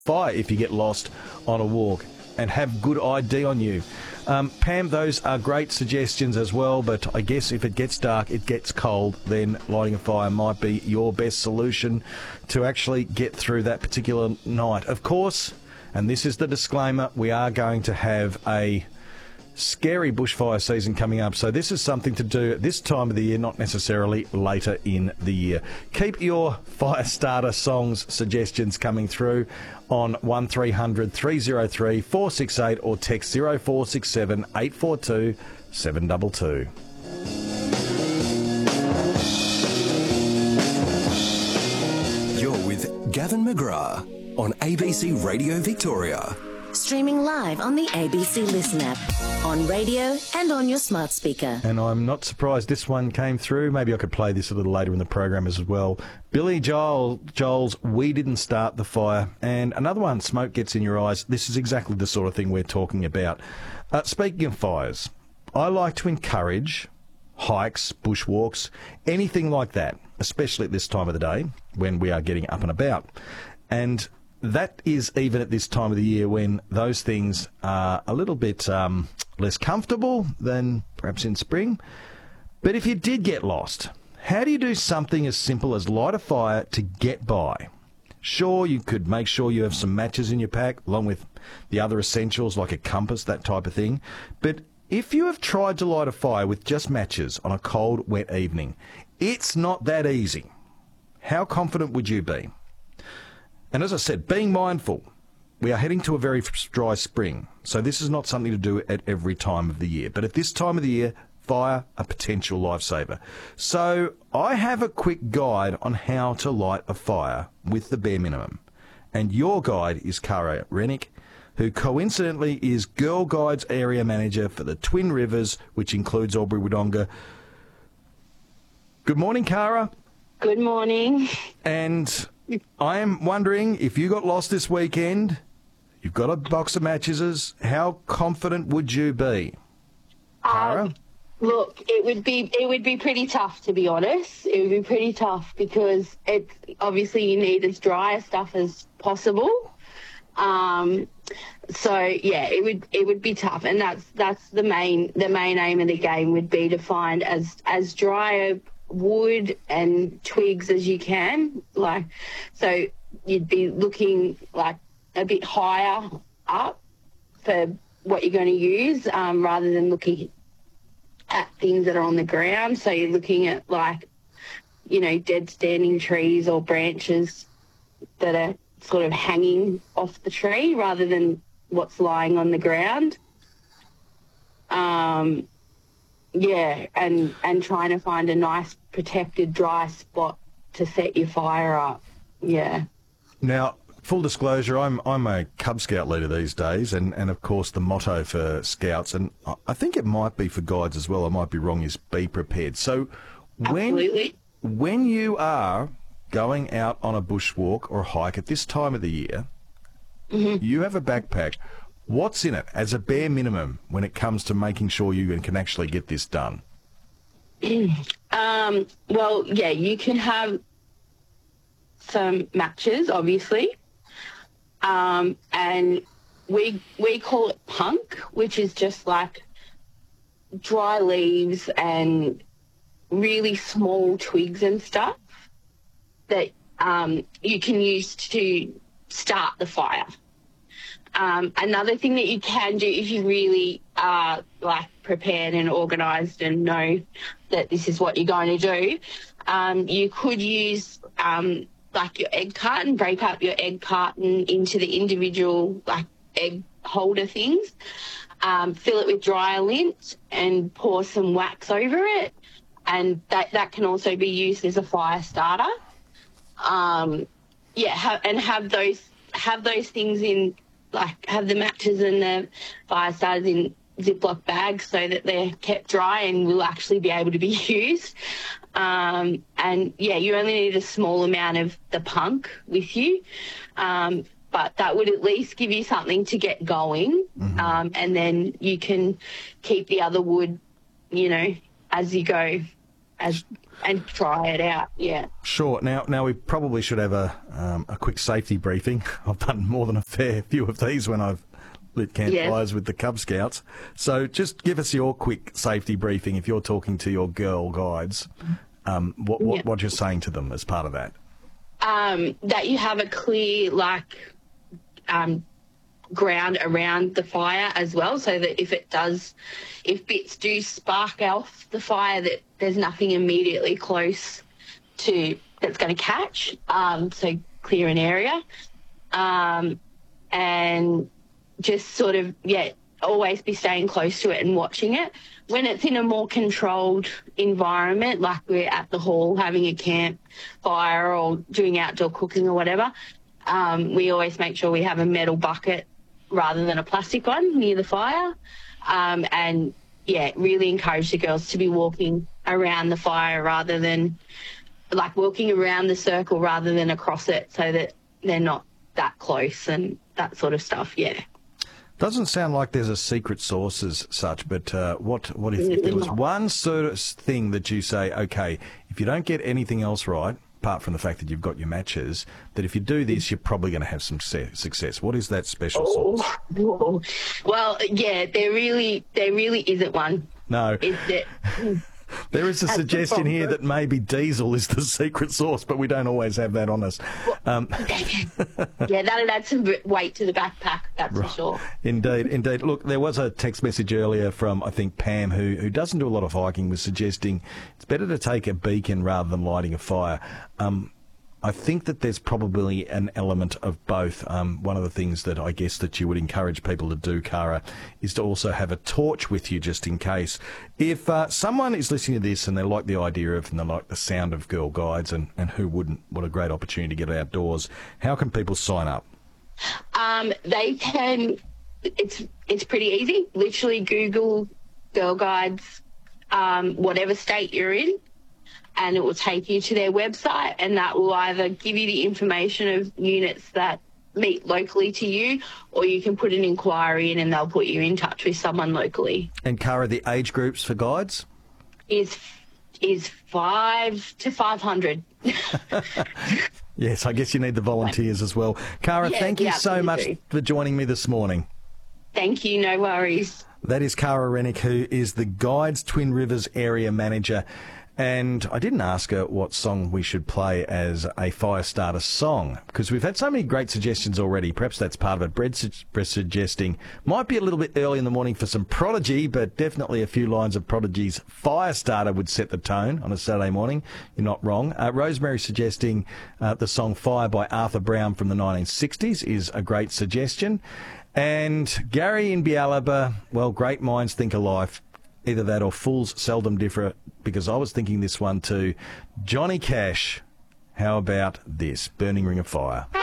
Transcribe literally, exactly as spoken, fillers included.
fire if you get lost on a walk, and have good I D on you. Um, Pam, those are great suggestions as well, but I guess if it gets dark, it gets cold, then lighting a fire might be your best solution to actually get through that particular night. Of course, and this is the disclaimer, we are going to have a scary bushfire season coming up, so this is something to do at this time of the year, not necessarily later in the year. Keep your fire starter songs suggestions coming through on one three hundred three oh three four six eight or text oh four six seven eight four two seven two two. You're with Gavin McGrath on A B C Radio Victoria. Streaming live on the A B C Listen app, on radio and on your smart speaker. And I'm not surprised this one came through. Maybe I could play this a little later in the program as well. Billy Joel, Joel's We Didn't Start the Fire. And another one, Smoke Gets in Your Eyes. This is exactly the sort of thing we're talking about. Uh, speaking of fires, I like to encourage hikes, bushwalks, anything like that, especially at this time of the day when we are getting up and about. And that is even at this time of the year when those things are a little bit um, less comfortable than perhaps in spring. But if you did get lost, how do you do something as simple as light a fire to get by? Sure, you could make sure you have some matches in your pack, along with the other essentials like a compass, that type of thing. But if you have tried to light a fire with just matches on a cold, wet evening, it's not that easy. How confident would you be? And as I said, being mindful, we are heading to a very dry spring, so this is not something to do at every time of the year. But at this time of the year, fire, a potential lifesaver. So I have a quick guide on how to light a fire with the bare minimum. And your guide is Cara Rennick, who coincidentally is Girl Guides Area Manager for the Twin Rivers, which includes Albury-Wodonga. Good morning, Cara. Good morning. And I am wondering, if you got lost this weekend, you've got a box of mattresses, how confident would you be? Cara? Um, look, it would be it would be pretty tough, to be honest. It would be pretty tough because it obviously you need as dry a stuff as possible. Um, so yeah, it would it would be tough, and that's that's the main the main aim of the game would be to find as as dry a wood and twigs as you can, like, so you'd be looking like a bit higher up for what you're going to use, um, rather than looking at things that are on the ground. So you're looking at, like, you know, dead standing trees or branches that are sort of hanging off the tree rather than what's lying on the ground. Um Yeah, and, and trying to find a nice protected dry spot to set your fire up. Yeah. Now, full disclosure, I'm I'm a Cub Scout leader these days, and, and of course the motto for Scouts, and I think it might be for guides as well, I might be wrong, is be prepared. So when, Absolutely. when you are going out on a bushwalk or a hike at this time of the year, mm-hmm. you have a backpack. What's in it as a bare minimum when it comes to making sure you can actually get this done? um, well, yeah, you can have some matches, obviously, um, and we we call it punk, which is just like dry leaves and really small twigs and stuff that um, you can use to start the fire. Um, another thing that you can do if you really are like prepared and organised and know that this is what you're going to do, um, you could use um, like your egg carton, break up your egg carton into the individual like egg holder things, um, fill it with dry lint and pour some wax over it, and that, that can also be used as a fire starter. Um, yeah, ha- and have those have those things in. Like have the matches and the fire starters in Ziploc bags so that they're kept dry and will actually be able to be used. Um, and, yeah, you only need a small amount of the punk with you, um, but that would at least give you something to get going, mm-hmm. um, and then you can keep the other wood, you know, as you go. As and try it out. Yeah. Sure. Now, now we probably should have a um, a quick safety briefing. I've done more than a fair few of these when I've lit campfires Yes. with the Cub Scouts. So just give us your quick safety briefing if you're talking to your girl guides. Um, what what, Yeah. what you're saying to them as part of that? Um, that you have a clear, like, um, ground around the fire as well, so that if it does, if bits do spark off the fire, that there's nothing immediately close to that's going to catch. Um, so clear an area, um, and just sort of yeah, always be staying close to it and watching it. When it's in a more controlled environment, like we're at the hall having a campfire or doing outdoor cooking or whatever, um, we always make sure we have a metal bucket rather than a plastic one near the fire. Um, and, yeah, really encourage the girls to be walking around the fire rather than, like, walking around the circle rather than across it, so that they're not that close and that sort of stuff, yeah. Doesn't sound like there's a secret source as such, but uh, what what if, if there was one sort of thing that you say, okay, if you don't get anything else right, apart from the fact that you've got your matches, that if you do this, you're probably going to have some se- success. What is that special sauce? Oh, well, yeah, there really, there really isn't one. No, Is that? there is a That's the suggestion here problem. that maybe diesel is the secret sauce, but we don't always have that on us. Um, Yeah, that'll add some weight to the backpack, that's for sure. Indeed, indeed. Look, there was a text message earlier from, I think, Pam, who, who doesn't do a lot of hiking, was suggesting it's better to take a beacon rather than lighting a fire. Um, I think that there's probably an element of both. Um, one of the things that I guess that you would encourage people to do, Cara, is to also have a torch with you just in case. If uh, someone is listening to this and they like the idea of and they like the sound of Girl Guides, and, and who wouldn't, what a great opportunity to get outdoors, how can people sign up? Um, they can, it's it's pretty easy. Literally Google Girl Guides, um, whatever state you're in, and it will take you to their website, and that will either give you the information of units that meet locally to you, or you can put an inquiry in and they'll put you in touch with someone locally. And, Cara, the age groups for guides? Is is five to five hundred. Yes, I guess you need the volunteers as well. Cara, Yeah, thank you yeah, so you much do. for joining me this morning. Thank you, no worries. That is Cara Rennick, who is the Guides Twin Rivers area manager. And I didn't ask her what song we should play as a fire starter song, because we've had so many great suggestions already. Perhaps that's part of it. Brett su- Brett suggesting might be a little bit early in the morning for some Prodigy, but definitely a few lines of Prodigy's Fire Starter would set the tone on a Saturday morning. You're not wrong. Uh, Rosemary suggesting uh, the song Fire by Arthur Brown from the nineteen sixties is a great suggestion. And Gary in Bialaba, well, great minds think alike. Either that or fools seldom differ, because I was thinking this one too. Johnny Cash, how about this? Burning Ring of Fire.